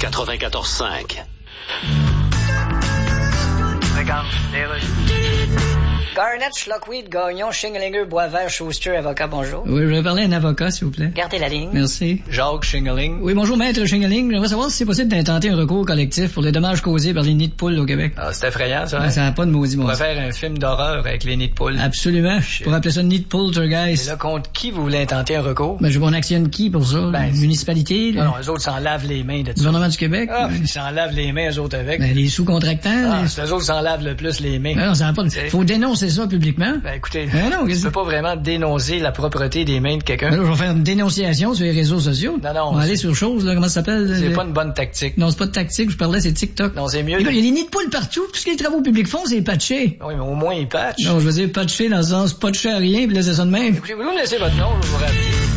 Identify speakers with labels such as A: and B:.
A: 94.5.
B: Regarde, les rues.
C: Garnett, Schlockweed, Gagnon, Schingelinger, Boisvert, Schuster, avocat, bonjour.
D: Oui, je vais parler à un avocat, s'il vous plaît.
C: Gardez la ligne.
D: Merci.
B: Jacques Schingeling.
D: Oui, bonjour, maître Schingeling. J'aimerais savoir si c'est possible d'intenter un recours collectif pour les dommages causés par les nids de poules au Québec.
B: Ah, c'est effrayant, ça.
D: Ben, ça n'a pas de maudit
B: On
D: bon
B: va
D: sens.
B: faire un film d'horreur avec les nids de poules.
D: Absolument. Pour appeler ça nid de poltergeist.
B: Et là, contre qui vous voulez intenter un recours?
D: Ben, je vais en actionne qui pour ça?
B: Ben,
D: municipalité, là?
B: Non, eux autres s'en lavent les mains de ça.
D: Gouvernement du Québec?
B: Ah, ils s'en lavent les mains, eux autres, avec.
D: Ben, les sous-contractants?
B: Ah,
D: les-
B: c'est eux autres s'en lavent le plus les mains.
D: Ben, non, ça n'a pas de...
B: C'est-
D: Faut dénoncer ça publiquement.
B: Ben, écoutez,
D: Ben non, qu'est-ce
B: tu
D: que...
B: peux pas vraiment dénoncer la propreté des mains de quelqu'un.
D: Ben là, je vais faire une dénonciation sur les réseaux sociaux.
B: Non, non,
D: On va
B: c'est-
D: aller sur chose, là, comment ça s'appelle?
B: C'est
D: le-
B: pas une bonne tactique.
D: Non, c'est pas de tactique, je parlais, c'est TikTok.
B: Non, c'est mieux.
D: Et là, il y a les nids de poules partout. Tout ce que les travaux publics font, c'est patcher.
B: Oui, mais au moins, ils patchent.
D: Non, je veux dire patcher dans le sens patcher à rien, puis laisser ça de même.
B: Écoutez, vous nous laissez votre nom, je vais vous rappeler.